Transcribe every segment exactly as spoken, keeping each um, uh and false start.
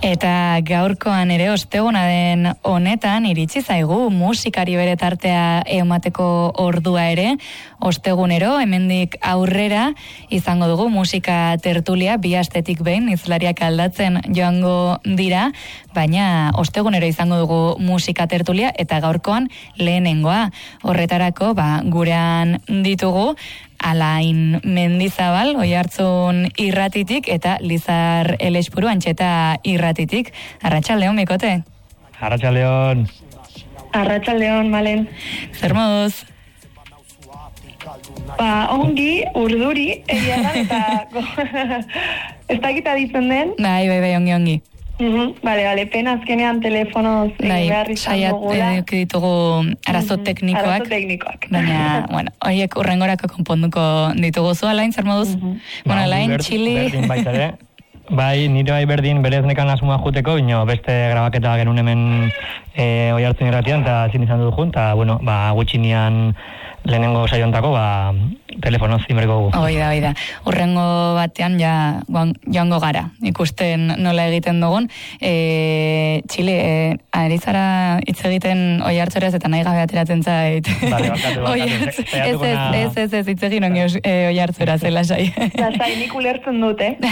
Eta gaurkoan ere osteguna den honetan iritsi zaigu musikari bere tartea emateko ordua ere. Ostegunero hemendik aurrera izango dugu musika tertulia bi astetik behin hizlariak aldatzen joango dira, baina ostegunero izango dugu musika tertulia eta gaurkoan lehenengoa. Horretarako ba gurean ditugu Alain Mendizabal, Oiartzun irratitik, eta Lizar Elexpuru Antxeta irratitik. Arratsaldeon, Mikote. Arratsaldeon. Arratsaldeon, Malen. Zer moduz? Ba, ongi, urduri, egia da, eta ez dakita ditzen den. Bai, bai, bai, ongi, ongi. Uh-huh. Bale, bale, pena azkenean telefonoz bai, behar izan dugula. Bai, saiat ditugu arazo uh-huh. teknikoak. Arazo teknikoak. Baina, bueno, horiek urrengorako konponduko ditugu zu, Alain, zer moduz? Uh-huh. Bueno, Alain, ber, Txili... Berdin baita ere. Bai, nire bai berdin berez nekan asuma juteko, ino beste grabaketa genuen hemen e, Oiartzun irratian, eta zin izan dut jun, eta, bueno, ba, gutxinean lehenengo saiontako, ba, telefonoz zimerko gu. Oida, oida. Urrengo batean ja joango gara, ikusten nola egiten dugun. E, Txili, e, arizara hitz egiten Oiartzuraz eta nahi gabe ateratzen zait. Bale, bakatu, bakatu. Ez, ez, ez, ez, hitz egin ongi Oiartzuraz, lasai. Lasai, nik ulertzen dut, eh?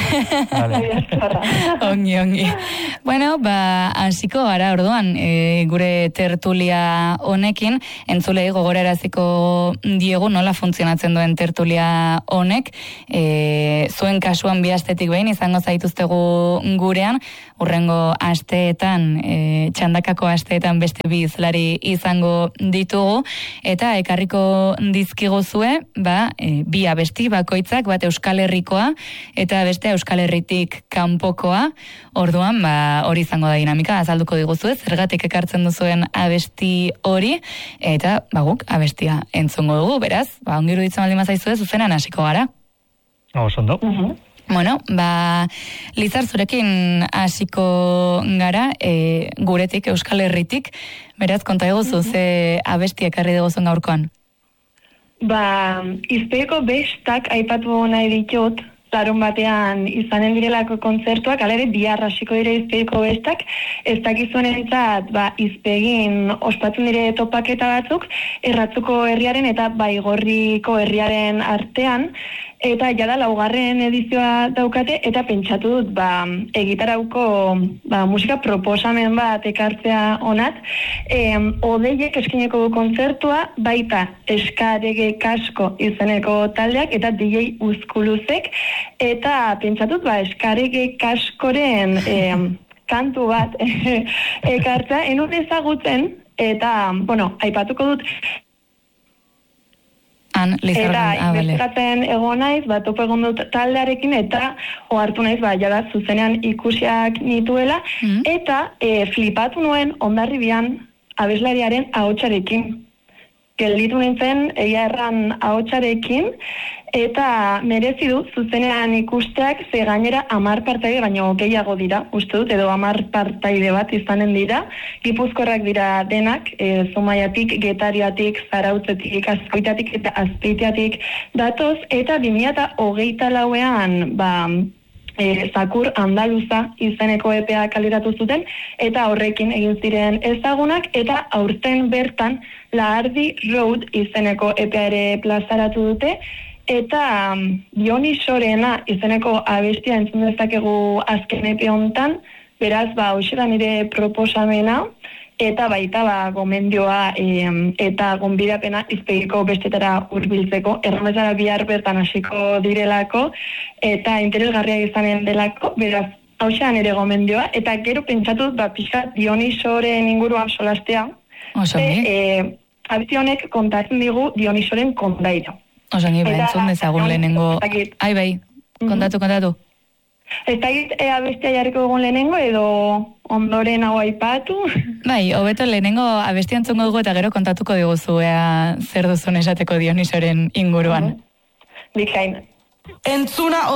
Ongi, ongi. Bueno, ba, hasiko gara orduan, e, gure tertulia honekin, entzulei gogoraraziko diegu nola funtzionatzen duen tertulia honek, e, zuen kasuan bi astetik behin izango zaituztegu gurean, urrengo asteetan, e, txandakako asteetan beste bi hizlari izango ditugu, eta ekarriko dizkiguzue, ba, e, bi abesti bakoitzak, bat Euskal Herrikoa, eta beste Euskal Herritik kanpokoa. Orduan, ba, hori izango da dinamika, azalduko diguzu ez, zergatik ekartzen duzuen abesti hori, eta, ba, guk abestia entzungo dugu, beraz, ba, ongiru ditzen baldin mazaizu ez, zuzenan hasiko gara. Oso ondo. Uh-huh. Bueno, ba, Lizar, zurekin hasiko gara, e, guretik, Euskal Herritik, beraz, konta eguzu, uh-huh. ze abesti ekarri duguzun gaurkoan? Ba, izpeiko bestak aipatu nahi ditut, larun batean izanen direlako kontzertuak, alere bihar hasiko dire izpeiko bestak, ez dakizuenentzat, ba, izpegin ospatzen dire topaketa batzuk, Erratzuko herriaren eta Baigorriko herriaren artean, eta jada laugarren edizioa daukate, eta pentsatu dut, ba, egitarauko ba, musika proposamen bat ekartzea onat, e, odeiek eskineko du kontzertua, baita Eskarege Kasko izeneko taldeak, eta D J Uzkuluzek, eta pentsatut, ba, Eskarege Kaskoren e, kantu bat ekartzea, enun ezagutzen, eta, bueno, aipatuko dut, An, eta investigatzen egon naiz, ba, topo egon dut taldearekin, eta ohartu naiz, ba, jada zuzenean ikusiak nituela, mm-hmm. eta e, flipatu nuen Hondarribian abeslariaren ahotsarekin. Gelditu nintzen, egia erran ahotsarekin, eta merezi du zuzenean ikusteak, ze gainera hamar partaide baino gehiago dira, uste dut, edo hamar partaide bat izanen dira, Gipuzkoarrak dira denak, e, Zumaiatik, Getariatik, Zarautzetik, Azkoitatik eta Azpeitiatik datoz, eta bi mila hogeita lauean, ba, E, Zakur Andaluza izeneko epea kaleratu zuten, eta horrekin egin ziren ezagunak, eta aurten bertan Laardi Road izeneko epea ere plazaratu dute, eta um, Bioni Sorena izeneko abestia entzun dezakegu azken epe hontan, beraz, ba, hoxe da nire proposamena, eta baita ba, gomendioa e, eta gonbidapena izpegiko bestetara hurbiltzeko, erramezara bihar bertan hasiko direlako, eta interesgarria izanen delako, beraz, hausean ere gomendioa, eta gero pentsatu ba, pixka Dionisoren inguruan solastea, Oso, e, e, abesti honek kontatzen digu Dionisoren kondaira. Oso, ni behentzun dezagun lehenengo... Ai, bai, kontatu, kontatu. Ez da ea bestia jarriko dugun lehenengo, edo ondoren hau aipatu? Bai, hobeto lehenengo abestia entzungo dugu eta gero kontatuko diguzu ea zer duzun esateko Dionisoren inguruan. Bikain. Entzuna